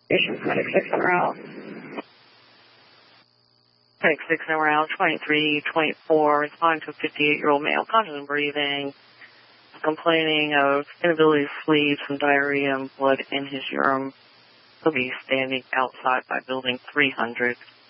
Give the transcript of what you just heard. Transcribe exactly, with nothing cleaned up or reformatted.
Patient twenty-six Emerald. twenty-six Emerald, twenty-three twenty-four, responding to a fifty-eight-year-old male, conscious and breathing, complaining of inability to sleep, some diarrhea and blood in his urine. He'll be standing outside by building three hundred.